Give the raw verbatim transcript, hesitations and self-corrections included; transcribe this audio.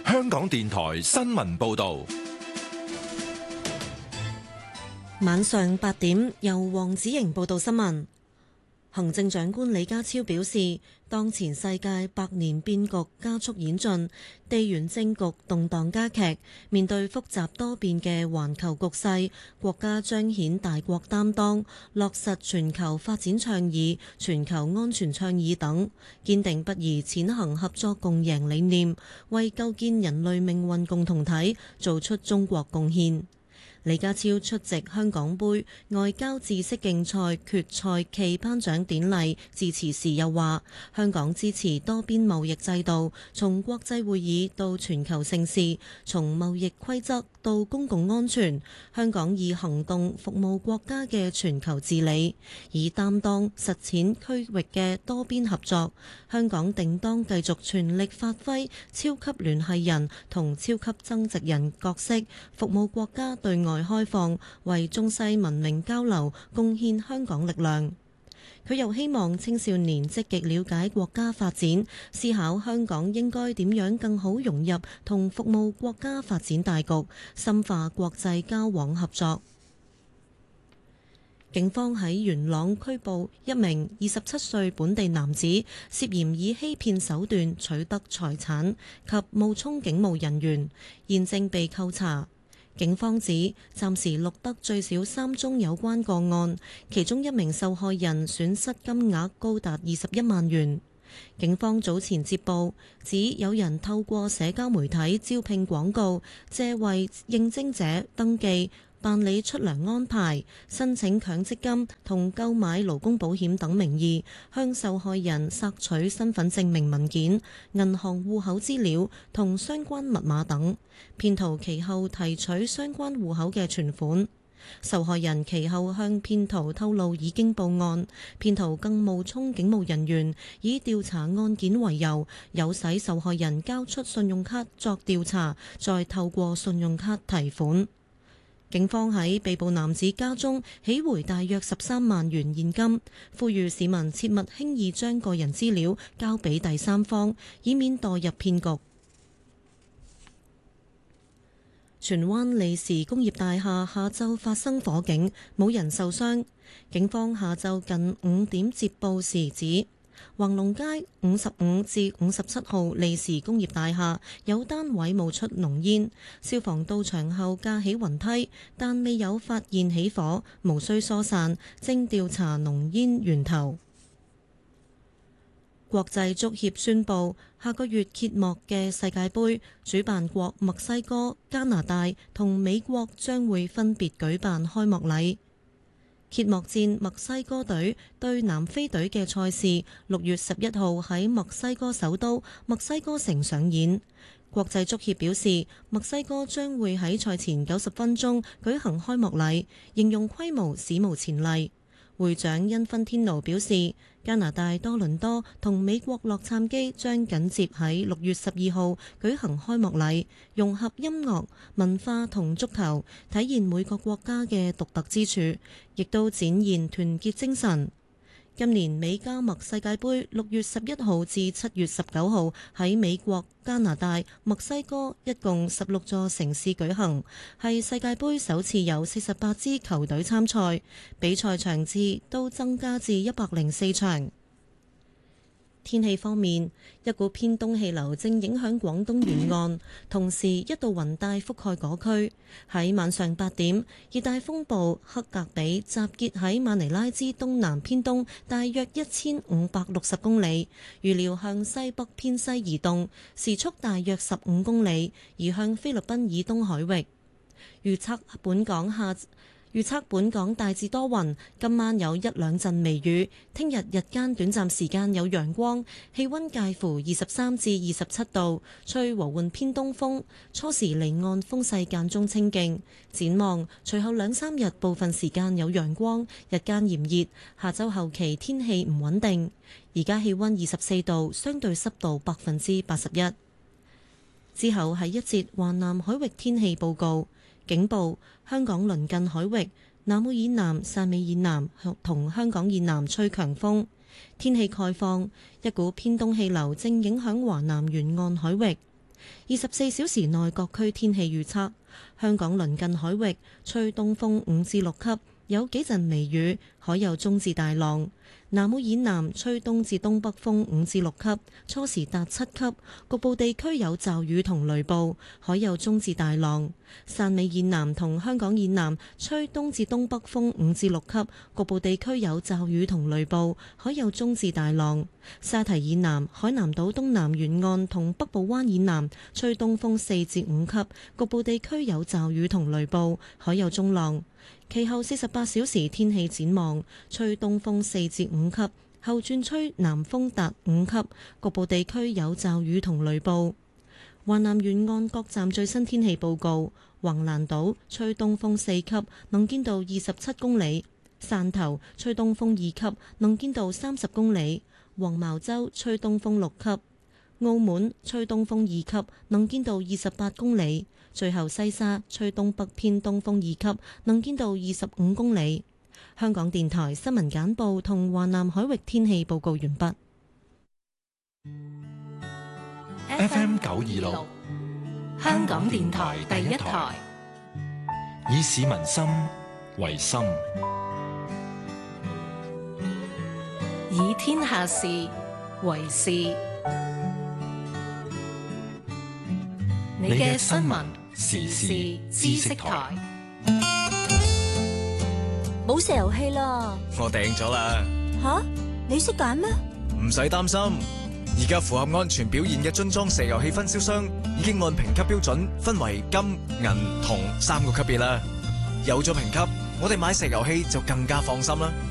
香港電台新聞報道。 晚上八點，由黃子瑩報道新聞。行政長官李家超表示，當前世界百年變局加速演進，地緣政局動盪加劇，面對複雜多變嘅環球局勢，國家彰顯大國擔當，落實全球發展倡議、全球安全倡議等，堅定不移踐行合作共贏理念，為構建人類命運共同體做出中國貢獻。李家超出席香港杯外交知識競賽決賽暨頒獎典禮致辭時又話，香港支持多邊貿易制度，從國際會議到全球盛事，從貿易規則到公共安全，香港以行動服務國家嘅全球治理，以擔當實踐區域嘅多邊合作。香港定當繼續全力發揮超級聯繫人同超級增值人角色，服務國家對外開放，為中西文明交流貢獻香港力量。佢又希望青少年積極了解國家發展，思考香港應該點樣更好融入同服務國家發展大局，深化國際交往合作。警方喺元朗拘捕一名二十七歲本地男子，涉嫌以欺騙手段取得財產及冒充警務人員，現正被扣查。警方指暫時錄得最少三宗有關個案，其中一名受害人損失金額高達二十一萬元。警方早前接報指有人透過社交媒體招聘廣告，借為應徵者登記、辦理出糧安排、申請強積金同購買勞工保險等名義，向受害人索取身份證明文件、銀行戶口資料同相關密碼等。騙徒其後提取相關戶口嘅存款。受害人其後向騙徒透露已經報案，騙徒更冒充警務人員，以調查案件為由，誘使受害人交出信用卡作調查，再透過信用卡提款。警方喺被捕男子家中起回大約十三萬元現金，呼籲市民切勿輕易將個人資料交俾第三方，以免墮入騙局。荃灣利時工業大廈下晝發生火警，冇人受傷。警方下晝近五點接報時指，橫龍街五十五至五十七號利時工業大廈有單位冒出濃煙，消防到場後架起雲梯，但未有發現起火，無需疏散，正調查濃煙源頭。國際足協宣布，下個月揭幕嘅世界盃主辦國墨西哥、加拿大同美國將會分別舉辦開幕禮。揭幕戰墨西哥隊對南非隊嘅賽事，六月十一號喺墨西哥首都墨西哥城上演。國際足協表示，墨西哥將會喺賽前九十分鐘舉行開幕禮，形容規模史無前例。會長因芬天奴表示，加拿大多倫多同美國洛杉磯將緊接喺六月十二號舉行開幕禮，融合音樂、文化同足球，體現每個國家嘅獨特之處，亦都展現團結精神。今年美加墨世界盃六月十一號至七月十九號喺美國、加拿大、墨西哥一共十六座城市舉行，係世界盃首次有四十八支球隊參賽，比賽場次都增加至一百零四場。天氣方面，一股偏東氣流正影響廣東沿岸，同時一道雲帶覆蓋嗰區。喺晚上八點，熱帶風暴克格比集結喺馬尼拉之東南偏東大約一千五百六十公里，預料向西北偏西移動，時速大約十五公里，移向菲律賓以東海域。預測本港下預測本港大致多雲，今晚有一兩陣微雨。聽日日間短暫時間有陽光，氣溫介乎二十三至二十七度，吹和緩偏東風。初時離岸風勢間中清勁。展望隨後兩三日部分時間有陽光，日間炎熱。下周後期天氣唔穩定。而家氣溫二十四度，相對濕度百分之八十一。之後係一節華南海域天氣報告。警報：香港鄰近海域、南澳以南、汕尾以南同香港以南吹強風。天氣概況：一股偏東氣流正影響華南沿岸海域。 二十四小時內各區天氣預測：香港鄰近海域吹東風五至六級，有幾陣微雨，海有中至大浪。南澳以南吹東至東北風五至六級，初時達七級，局部地區有驟雨同雷暴，海有中至大浪。汕尾以南同香港以南吹東至東北風五至六級，局部地區有驟雨同雷暴，海有中至大浪。沙堤以南、海南島東南沿岸同北部灣以南吹東風四至五級，局部地區有驟雨同雷暴，海有中浪。其後四十八小時天氣展望，吹東風四至五級，後轉吹南風達五級，局部地區有驟雨同雷暴。華南沿岸各站最新天氣報告：橫瀾島吹東風四級，能見度二十七公里；汕頭吹東風二級，能見度三十公里；黃茅洲吹東風六級；澳門吹東風二級，能見度二十八公里。最後西沙吹東北偏東風二級，能見度二十五公里。香港電台新聞簡報同華南海域天氣報告完畢。 F M 九二六， 香港電台第一台， 以市民心為心， 以天下事為事。你嘅新聞時事知識台， 冇石油氣啦！ 我訂咗啦。 吓，你識揀咩？ 唔使擔心，而家符合安全表現嘅樽裝石油氣分銷商已經按評級標準分為金、銀、銅三個級別啦。有咗評級，我哋買石油氣就更加放心啦。